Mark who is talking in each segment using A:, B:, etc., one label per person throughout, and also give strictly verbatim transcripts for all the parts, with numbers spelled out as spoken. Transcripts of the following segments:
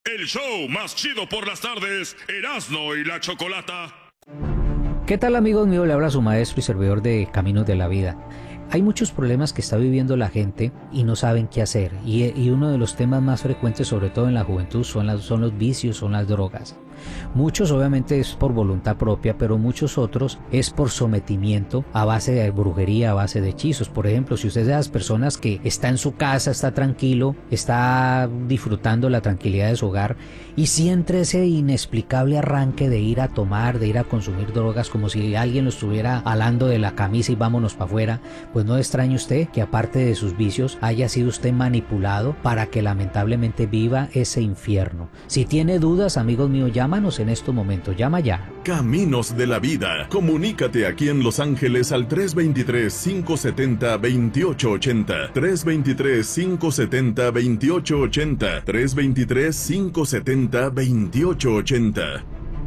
A: el show más chido por las tardes, Erasmo y la Chocolata.
B: ¿Qué tal, amigos míos? Le habla su maestro y servidor de Caminos de la Vida. Hay muchos problemas que está viviendo la gente y no saben qué hacer. Y, y uno de los temas más frecuentes, sobre todo en la juventud, son, las, son los vicios, son las drogas. Muchos obviamente es por voluntad propia, pero muchos otros es por sometimiento a base de brujería, a base de hechizos. Por ejemplo, si usted es de las personas que está en su casa, está tranquilo, está disfrutando la tranquilidad de su hogar y siente ese inexplicable arranque de ir a tomar, de ir a consumir drogas, como si alguien lo estuviera alando de la camisa y vámonos para afuera, pues no extrañe usted que aparte de sus vicios haya sido usted manipulado para que lamentablemente viva ese infierno. Si tiene dudas, amigos míos, llama Llámanos en estos momentos, llama ya.
C: Caminos de la Vida. Comunícate aquí en Los Ángeles al tres dos tres, cinco siete cero, dos ocho ocho cero. tres dos tres, cinco siete cero, dos ocho ocho cero. tres dos tres, cinco siete cero, dos ocho ocho cero.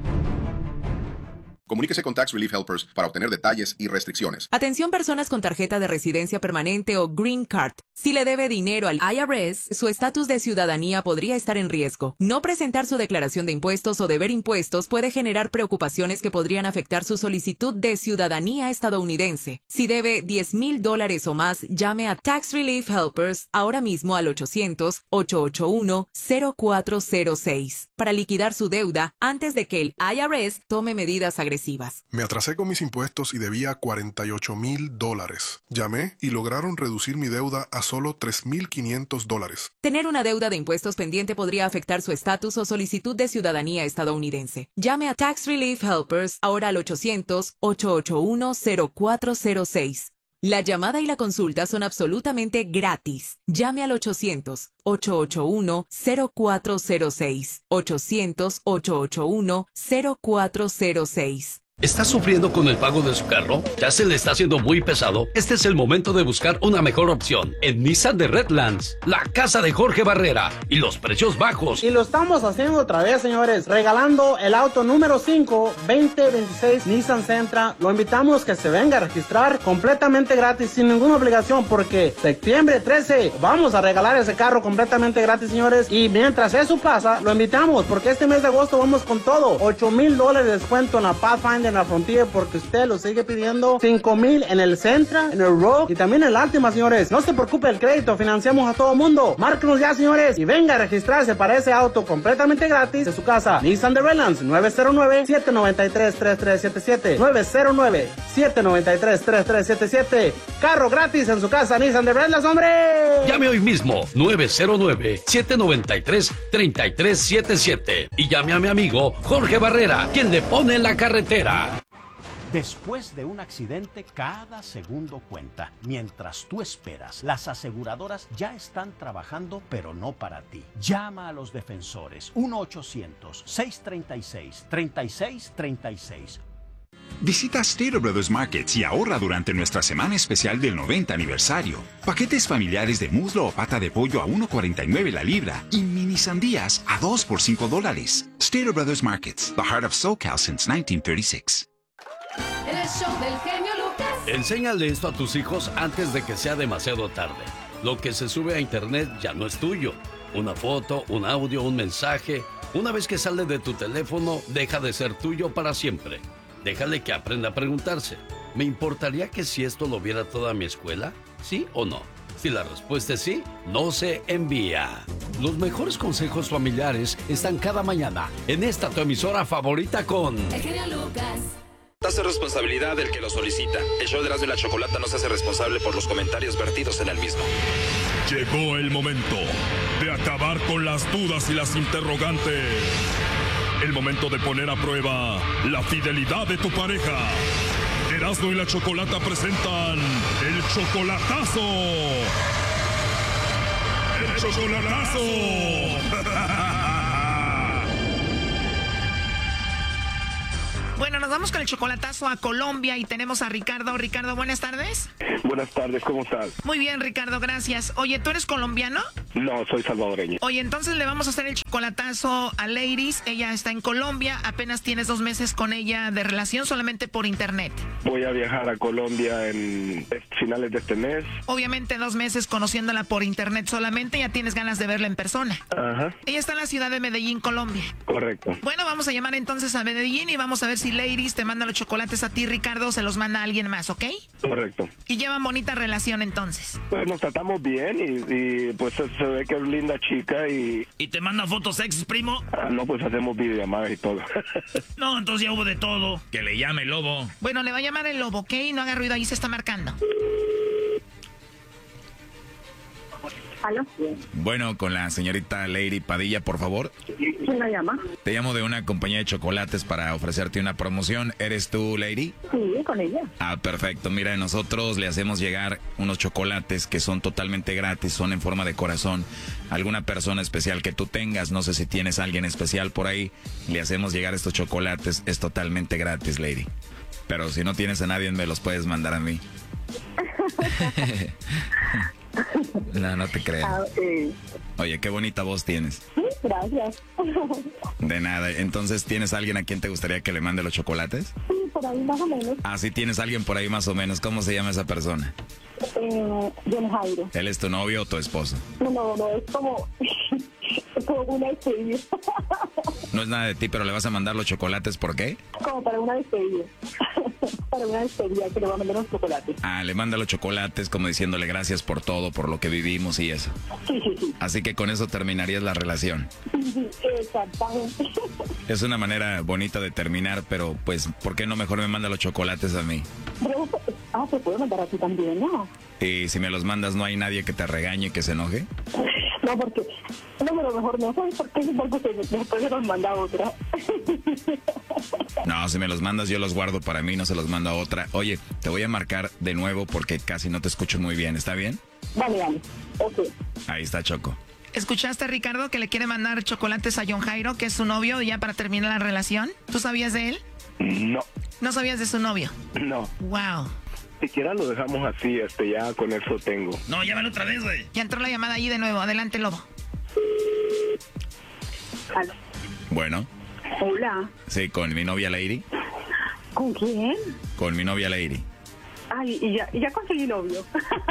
D: Comuníquese con Tax Relief Helpers para obtener detalles y restricciones.
E: Atención personas con tarjeta de residencia permanente o Green Card. Si le debe dinero al I R S, su estatus de ciudadanía podría estar en riesgo. No presentar su declaración de impuestos o deber impuestos puede generar preocupaciones que podrían afectar su solicitud de ciudadanía estadounidense. Si debe diez mil dólares o más, llame a Tax Relief Helpers ahora mismo al ochocientos, ocho ocho uno, cero cuatro cero seis para liquidar su deuda antes de que el I R S tome medidas agresivas.
F: Me atrasé con mis impuestos y debía cuarenta y ocho mil dólares. Llamé y lograron reducir mi deuda a solo tres mil quinientos dólares.
E: Tener una deuda de impuestos pendiente podría afectar su estatus o solicitud de ciudadanía estadounidense. Llame a Tax Relief Helpers ahora al ochocientos, ocho ocho uno, cero cuatro cero seis. La llamada y la consulta son absolutamente gratis. Llame al ochocientos, ocho ocho uno, cero cuatro cero seis. ochocientos, ocho ocho uno, cero cuatro cero seis.
G: ¿Está sufriendo con el pago de su carro? ¿Ya se le está haciendo muy pesado? Este es el momento de buscar una mejor opción. En Nissan de Redlands, la casa de Jorge Barrera y los precios bajos.
H: Y lo estamos haciendo otra vez, señores, regalando el auto número cinco, veinte veintiséis Nissan Sentra. Lo invitamos que se venga a registrar completamente gratis, sin ninguna obligación, porque septiembre trece vamos a regalar ese carro completamente gratis, señores. Y mientras eso pasa, lo invitamos, porque este mes de agosto vamos con todo. ocho mil dólares de descuento en la Pathfinder, en la Frontier, porque usted lo sigue pidiendo. Cinco mil en el Sentra, en el Rogue y también en el Altima, señores. No se preocupe el crédito, financiamos a todo mundo. Márquenos ya, señores, y venga a registrarse para ese auto completamente gratis de su casa. Nissan de Redlands, nueve cero nueve, siete nueve tres, tres tres siete siete. nueve cero nueve, siete nueve tres, tres tres siete siete. Carro gratis en su casa, Nissan de Redlands, hombre.
G: Llame hoy mismo, nueve cero nueve, siete nueve tres, tres tres siete siete. Y llame a mi amigo Jorge Barrera, quien le pone en la carretera.
I: Después de un accidente, cada segundo cuenta. Mientras tú esperas, las aseguradoras ya están trabajando, pero no para ti. Llama a los defensores. uno ochocientos, seis tres seis, tres seis tres seis.
J: Visita Stater Brothers Markets y ahorra durante nuestra semana especial del noventa aniversario. Paquetes familiares de muslo o pata de pollo a uno cuarenta y nueve la libra y mini sandías a dos por cinco dólares. Stater Brothers Markets, the heart of SoCal since nineteen thirty-six.
K: El show del genio Lucas.
G: Enséñale esto a tus hijos antes de que sea demasiado tarde. Lo que se sube a internet ya no es tuyo. Una foto, un audio, un mensaje. Una vez que sale de tu teléfono, deja de ser tuyo para siempre. Déjale que aprenda a preguntarse. ¿Me importaría que si esto lo viera toda mi escuela? ¿Sí o no? Si la respuesta es sí, no se envía. Los mejores consejos familiares están cada mañana en esta tu emisora favorita con...
K: El genio Lucas.
L: Hace responsabilidad del que lo solicita. El show de Erasmo y la Chocolata no se hace responsable por los comentarios vertidos en el mismo.
A: Llegó el momento de acabar con las dudas y las interrogantes. El momento de poner a prueba la fidelidad de tu pareja. Erasmo y la Chocolata presentan el chocolatazo. ¡El chocolatazo!
M: Bueno, nos vamos con el chocolatazo a Colombia y tenemos a Ricardo. Ricardo, buenas tardes.
N: Buenas tardes, ¿cómo estás?
M: Muy bien, Ricardo, gracias. Oye, ¿tú eres colombiano?
N: No, soy salvadoreño.
M: Oye, entonces le vamos a hacer el chocolatazo a Ladies. Ella está en Colombia, apenas tienes dos meses con ella de relación solamente por internet.
N: Voy a viajar a Colombia en finales de este mes.
M: Obviamente dos meses conociéndola por internet solamente, ya tienes ganas de verla en persona.
N: Ajá.
M: Ella está en la ciudad de Medellín, Colombia.
N: Correcto.
M: Bueno, vamos a llamar entonces a Medellín y vamos a ver si Ladies te manda los chocolates a ti, Ricardo, o se los manda a alguien más, ¿ok?
N: Correcto.
M: Y llevan bonita relación entonces.
N: Pues nos tratamos bien y, y pues se, se ve que es linda chica y...
O: ¿Y te manda fotos ex, primo?
N: Ah, no, pues hacemos videollamadas y todo.
O: No, entonces ya hubo de todo. Que le llame el lobo.
M: Bueno, le va a llamar el lobo, ¿ok? No haga ruido, ahí se está marcando.
P: ¿Aló?
Q: Bueno, con la señorita Lady Padilla, por favor.
P: ¿Quién la llama?
Q: Te llamo de una compañía de chocolates para ofrecerte una promoción. ¿Eres tú, Lady?
P: Sí, con ella.
Q: Ah, perfecto. Mira, nosotros le hacemos llegar unos chocolates que son totalmente gratis, son en forma de corazón. Alguna persona especial que tú tengas, no sé si tienes a alguien especial por ahí, le hacemos llegar estos chocolates, es totalmente gratis, Lady. Pero si no tienes a nadie, me los puedes mandar a mí. No, no te creo.
P: Ah, okay.
Q: Oye, qué bonita voz tienes.
P: Gracias.
Q: De nada. Entonces, ¿tienes a alguien a quien te gustaría que le mande los chocolates?
P: Sí, por ahí más o menos.
Q: Ah, sí, tienes a alguien por ahí más o menos. ¿Cómo se llama esa persona?
P: Eh, John Jairo.
Q: ¿Él es tu novio o tu esposo?
P: No, no, no, es como... es como una despedida.
Q: No es nada de ti, pero le vas a mandar los chocolates, ¿por qué?
P: Como para una despedida. Para una despedida, que le va a mandar los chocolates.
Q: Ah, le manda los chocolates como diciéndole gracias por todo, por lo que vivimos y eso.
P: Sí, sí, sí.
Q: Así que con eso terminarías la relación.
P: Sí, sí, exactamente.
Q: Es una manera bonita de terminar, pero pues, ¿por qué no mejor me manda los chocolates a mí?
P: Pero, ah, se puede mandar a ti también, ¿no?
Q: Y si me los mandas, ¿no hay nadie que te regañe, que se enoje?
P: No, porque... No, pero mejor no, ¿sabes por qué? Porque se, después se los manda a otra.
Q: No, si me los mandas, yo los guardo para mí, no se los mando a otra. Oye, te voy a marcar de nuevo porque casi no te escucho muy bien, ¿está bien?
P: Dale, dale. Ok.
Q: Ahí está, Choco.
M: ¿Escuchaste, Ricardo, que le quiere mandar chocolates a John Jairo, que es su novio, ya para terminar la relación? ¿Tú sabías de él?
N: No.
M: ¿No sabías de su novio?
N: No.
M: Wow.
N: Siquiera lo dejamos así, este, ya con eso tengo.
O: No, llámalo otra vez, güey.
M: Ya entró la llamada ahí de nuevo. Adelante, Lobo.
P: ¿Aló?
Q: Bueno.
P: Hola.
Q: Sí, con mi novia Lady.
P: ¿Con quién?
Q: Con mi novia Lady.
P: Ay, y ya, y ya conseguí novio.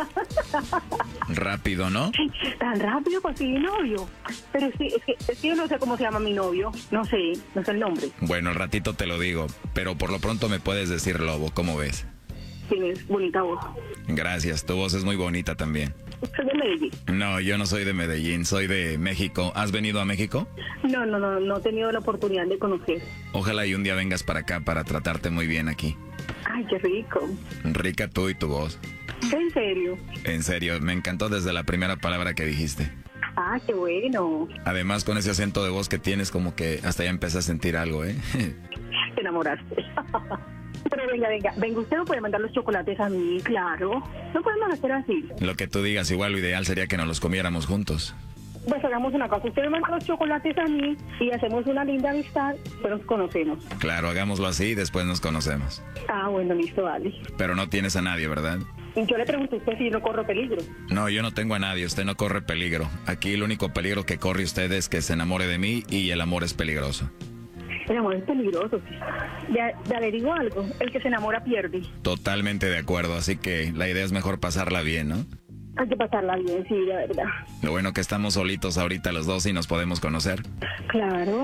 Q: Rápido, ¿no?
P: Tan rápido conseguí novio. Pero sí, es que, es que yo no sé cómo se llama mi novio. No sé, no sé el nombre.
Q: Bueno, al ratito te lo digo, pero por lo pronto me puedes decir Lobo, ¿cómo ves?
P: Tienes bonita voz.
Q: Gracias, tu voz es muy bonita también.
P: Soy de Medellín.
Q: No, yo no soy de Medellín, soy de México. ¿Has venido a México?
P: No, no, no, no he tenido la oportunidad de conocer.
Q: Ojalá y un día vengas para acá para tratarte muy bien aquí.
P: Ay, qué rico.
Q: Rica tú y tu voz.
P: ¿En serio?
Q: En serio, me encantó desde la primera palabra que dijiste.
P: Ah, qué bueno.
Q: Además, con ese acento de voz que tienes, como que hasta ya empecé a sentir algo, ¿eh?
P: Te enamoraste. Pero venga, venga, venga, usted no puede mandar los chocolates a mí, claro. No podemos hacer así.
Q: Lo que tú digas, igual lo ideal sería que nos los comiéramos juntos.
P: Pues hagamos una cosa, usted me manda los chocolates a mí y hacemos una linda amistad, pero nos conocemos.
Q: Claro, hagámoslo así y después nos conocemos.
P: Ah, bueno, listo, vale.
Q: Pero no tienes a nadie, ¿verdad?
P: Y yo le pregunté a usted si no corro peligro.
Q: No, yo no tengo a nadie, usted no corre peligro. Aquí el único peligro que corre usted es que se enamore de mí y el amor es peligroso.
P: El amor es peligroso, sí. Ya, ya le digo algo, el que se enamora pierde.
Q: Totalmente de acuerdo, así que la idea es mejor pasarla bien, ¿no?
P: Hay que pasarla bien, sí, la verdad.
Q: Lo bueno que estamos solitos ahorita los dos y nos podemos conocer.
P: Claro.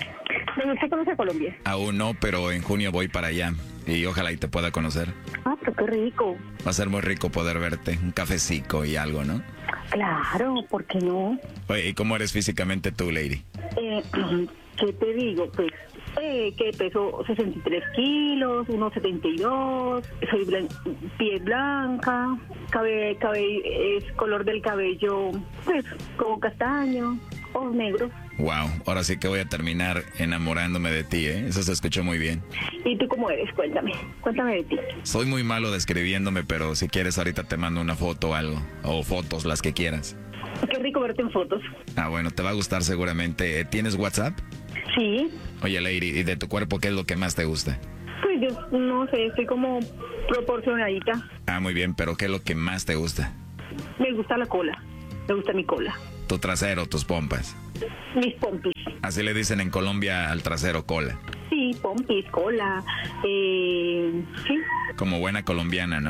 P: ¿Usted conoce Colombia?
Q: Aún no, pero en junio voy para allá y ojalá y te pueda conocer.
P: Ah, pero qué rico.
Q: Va a ser muy rico poder verte, un cafecito y algo, ¿no?
P: Claro, ¿por qué no?
Q: Oye, ¿y cómo eres físicamente tú, Lady?
P: Eh, ¿qué te digo? Pues, eh, que peso sesenta y tres kilos, uno setenta y dos, soy blan piel blanca, cabe, cabe, es color del cabello, pues, como castaño, ojos negros.
Q: Wow, ahora sí que voy a terminar enamorándome de ti, ¿eh? Eso se escuchó muy bien.
P: ¿Y tú cómo eres? Cuéntame, cuéntame de ti.
Q: Soy muy malo describiéndome, pero si quieres ahorita te mando una foto o algo, o fotos, las que quieras.
P: Qué rico verte en fotos.
Q: Ah, bueno, te va a gustar seguramente. ¿Tienes WhatsApp?
P: Sí.
Q: Oye, Lady, ¿y de tu cuerpo qué es lo que más te gusta?
P: Pues yo no sé, estoy como proporcionadita.
Q: Ah, muy bien, pero ¿qué es lo que más te gusta?
P: Me gusta la cola, me gusta mi cola.
Q: Tu trasero, tus pompas.
P: Mis pompis.
Q: Así le dicen en Colombia al trasero, cola.
P: Sí, pompis, cola, eh, sí.
Q: Como buena colombiana, ¿no?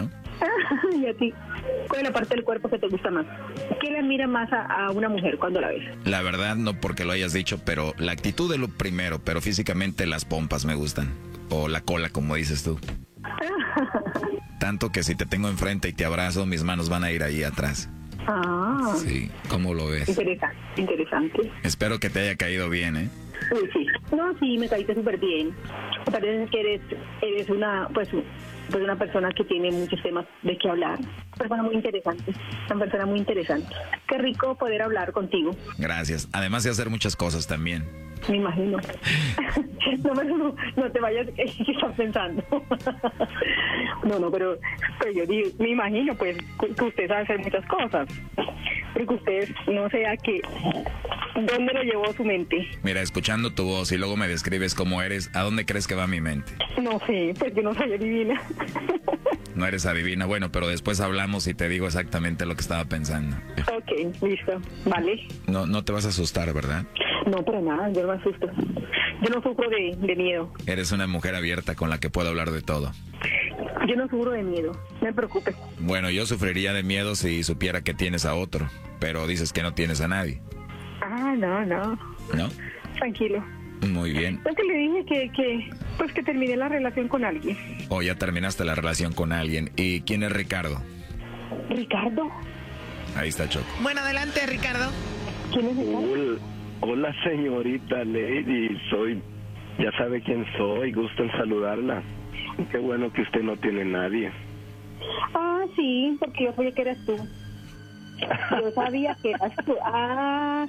P: ¿Y a ti? ¿Cuál es la parte del cuerpo que te gusta más? ¿Qué le admira más a, a una mujer cuando la ves?
Q: La verdad, no porque lo hayas dicho, pero la actitud es lo primero, pero físicamente las pompas me gustan. O la cola, como dices tú. Tanto que si te tengo enfrente y te abrazo, mis manos van a ir ahí atrás.
P: Ah.
Q: Sí, ¿cómo lo ves?
P: Interesante, interesante.
Q: Espero que te haya caído bien, ¿eh?
P: Uy, sí. No, sí, me caíste súper bien. Me parece que eres, eres una, pues, pues una persona que tiene muchos temas de qué hablar. Una persona muy interesante. Una persona muy interesante. Qué rico poder hablar contigo.
Q: Gracias. Además de hacer muchas cosas también.
P: Me imagino. No, me, no, no te vayas, ¿qué estás pensando? No, no, pero, pero yo digo, me imagino pues que usted sabe hacer muchas cosas. Pero que usted no sea que... ¿Dónde lo llevó su mente?
Q: Mira, escuchando tu voz y luego me describes cómo eres, ¿a dónde crees que va mi mente?
P: No sé, pues yo no soy adivina.
Q: No eres adivina, bueno, pero después hablamos y te digo exactamente lo que estaba pensando.
P: Ok, listo, vale.
Q: No, no te vas a asustar, ¿verdad?
P: No, pero nada, yo no me asusto. Yo no sufro de, de miedo.
Q: Eres una mujer abierta con la que puedo hablar de todo.
P: Yo no sufro de miedo, no me preocupes.
Q: Bueno, yo sufriría de miedo si supiera que tienes a otro, pero dices que no tienes a nadie.
P: Ah, no, no.
Q: ¿No?
P: Tranquilo.
Q: Muy bien.
P: Es que le dije que, que, pues que terminé la relación con alguien.
Q: O ya terminaste la relación con alguien. ¿Y quién es Ricardo?
P: ¿Ricardo?
Q: Ahí está Choco.
M: Bueno, adelante, Ricardo.
P: ¿Quién es Ricardo?
N: Hola, hola, señorita Lady, soy, ya sabe quién soy, gusto en saludarla. Qué bueno que usted no tiene nadie.
P: Ah, sí, porque yo sabía que eras tú. Yo sabía que eras tú. Ah,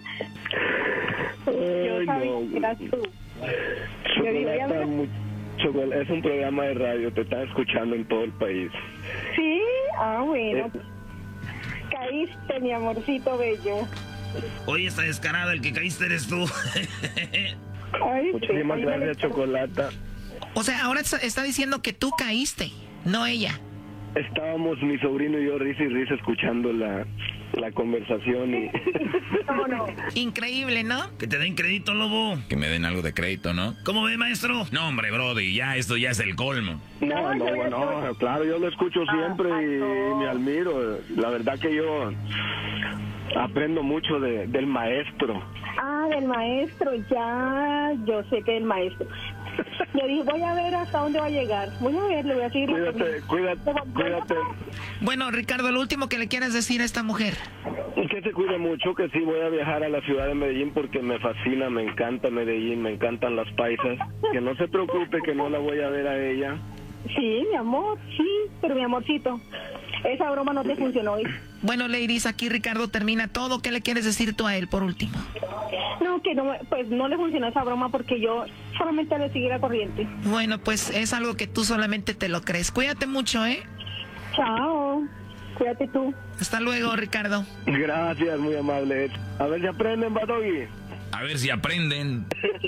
P: yo
N: Ay,
P: sabía
N: no.
P: que eras tú. Yo digo, ya
N: Chocolata,
P: ves.
N: mu- Chocolata, es un programa de radio, te están escuchando en todo el país.
P: Sí, ah, bueno.
N: Eh.
P: Caíste, mi amorcito bello.
O: Oye, está descarada, el que caíste eres tú.
P: Ay,
N: Muchísimas
P: sí,
N: gracias, Chocolata.
M: O sea, ahora está- está diciendo que tú caíste, no ella.
N: Estábamos mi sobrino y yo risa y risa escuchando la, la conversación y...
P: ¿Cómo no?
M: Increíble, ¿no?
O: Que te den crédito, Lobo.
Q: Que me den algo de crédito, ¿no?
O: ¿Cómo ve, maestro?
Q: No, hombre, Brody, ya esto ya es el colmo.
N: No, no, no, claro, yo lo escucho siempre y me admiro. La verdad que yo aprendo mucho de, del maestro.
P: Ah, del maestro, ya, yo sé que del maestro. Yo dije, voy a ver hasta dónde va a llegar. Voy a ver, le voy a seguir.
N: Cuídate, cuídate, cuídate.
M: Bueno, Ricardo, lo último que le quieras decir a esta mujer.
N: Que se cuide mucho, que sí voy a viajar a la ciudad de Medellín porque me fascina, me encanta Medellín, me encantan las paisas. Que no se preocupe, que no la voy a ver a ella.
P: Sí, mi amor, sí, pero mi amorcito, esa broma no te funcionó hoy.
M: Bueno, ladies, aquí Ricardo termina todo. ¿Qué le quieres decir tú a él por último?
P: No, que no, pues no le funcionó esa broma porque yo solamente le seguí la corriente.
M: Bueno, pues es algo que tú solamente te lo crees. Cuídate mucho, ¿eh?
P: Chao, cuídate tú.
M: Hasta luego, Ricardo.
N: Gracias, muy amable. A ver si aprenden, Badogui.
Q: A ver si aprenden.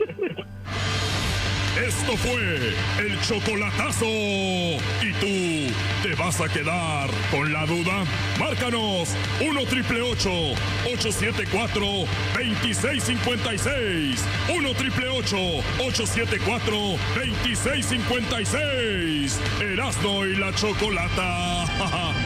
A: Esto fue el chocolatazo. ¿Y tú te vas a quedar con la duda? Márcanos uno triple ocho, ocho siete cuatro, dos seis cinco seis. uno triple ocho, ocho siete cuatro, dos seis cinco seis. Erasmo y la Chocolata.